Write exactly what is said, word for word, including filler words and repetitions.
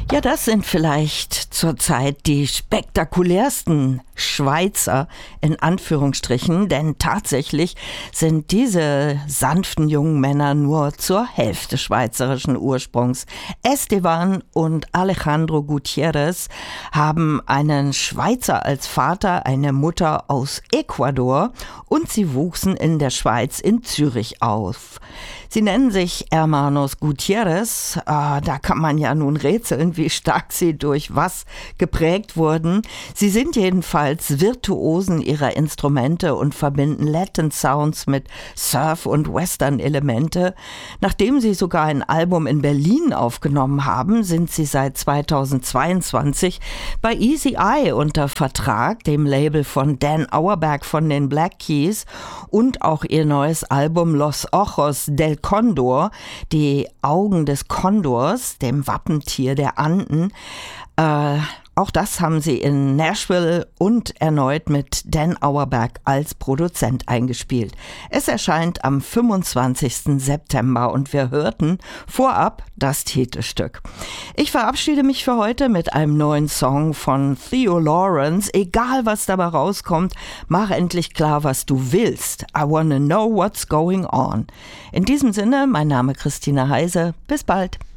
Ja, das sind vielleicht zurzeit die spektakulärsten Schweizer in Anführungsstrichen, denn tatsächlich sind diese sanften jungen Männer nur zur Hälfte schweizerischen Ursprungs. Esteban und Alejandro Gutierrez haben einen Schweizer als Vater, eine Mutter aus Ecuador und sie wuchsen in der Schweiz in Zürich auf. Sie nennen sich Hermanos Gutierrez, äh, da kann man ja nun rätseln, wie stark sie durch was geprägt wurden. Sie sind jedenfalls Virtuosen ihrer Instrumente und verbinden Latin Sounds mit Surf- und Western-Elemente. Nachdem sie sogar ein Album in Berlin aufgenommen haben, sind sie seit zweitausendzweiundzwanzig bei Easy Eye unter Vertrag, dem Label von Dan Auerbach von den Black Keys, und auch ihr neues Album Los Ojos del Condor, die Augen des Kondors, dem Wappentier der Anden. Äh, auch das haben sie in Nashville und erneut mit Dan Auerbach als Produzent eingespielt. Es erscheint am fünfundzwanzigsten September und wir hörten vorab das Titelstück. Ich verabschiede mich für heute mit einem neuen Song von Theo Lawrence. Egal, was dabei rauskommt, mach endlich klar, was du willst. I wanna know what's going on. In diesem Sinne, mein Name Christina Heise. Bis bald.